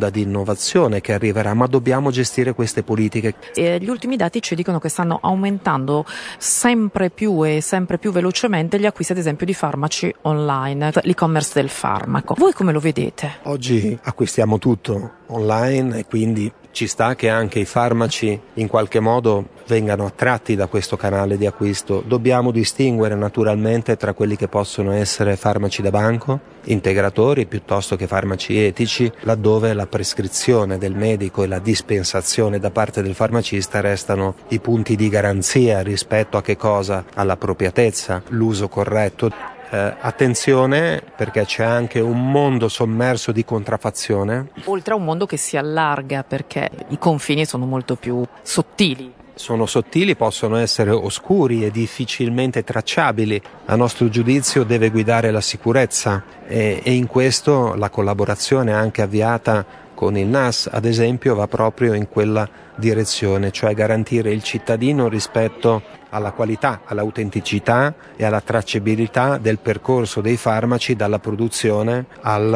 di innovazione che arriverà, ma dobbiamo gestire queste politiche. Gli ultimi dati ci dicono che stanno aumentando sempre più e sempre più velocemente gli acquisti ad esempio di farmaci online, l'e-commerce del farmaco. Voi come lo vedete? Oggi acquistiamo tutto online e quindi ci sta che anche i farmaci in qualche modo vengano attratti da questo canale di acquisto. Dobbiamo distinguere naturalmente tra quelli che possono essere farmaci da banco, integratori, piuttosto che farmaci etici, laddove la prescrizione del medico e la dispensazione da parte del farmacista restano i punti di garanzia rispetto a che cosa? All'appropriatezza, l'uso corretto. Attenzione, perché c'è anche un mondo sommerso di contraffazione. Oltre a un mondo che si allarga perché i confini sono molto più sottili. Sono sottili, possono essere oscuri e difficilmente tracciabili. A nostro giudizio deve guidare la sicurezza e in questo la collaborazione anche avviata con il NAS, ad esempio, va proprio in quella direzione, cioè garantire il cittadino rispetto alla qualità, all'autenticità e alla tracciabilità del percorso dei farmaci dalla produzione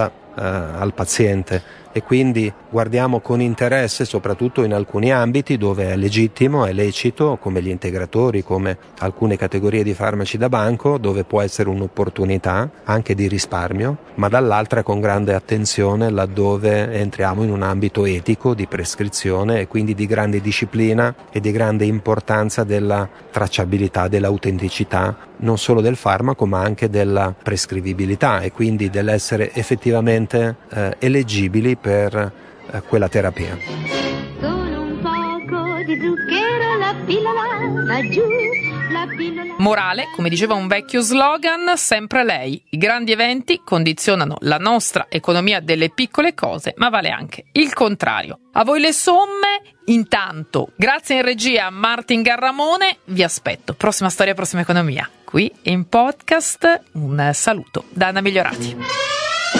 al paziente. E quindi guardiamo con interesse soprattutto in alcuni ambiti dove è legittimo, è lecito, come gli integratori, come alcune categorie di farmaci da banco, dove può essere un'opportunità anche di risparmio, ma dall'altra con grande attenzione laddove entriamo in un ambito etico di prescrizione e quindi di grande disciplina e di grande importanza della tracciabilità, dell'autenticità, non solo del farmaco ma anche della prescrivibilità e quindi dell'essere effettivamente eleggibili per quella terapia. Con un poco di zucchero la pillola va giù, la pillola. Morale, come diceva un vecchio slogan, sempre lei. I grandi eventi condizionano la nostra economia delle piccole cose, ma vale anche il contrario. A voi le somme, intanto, grazie in regia a Martin Garramone, vi aspetto. Prossima storia, prossima economia. Qui in podcast un saluto da Anna Migliorati.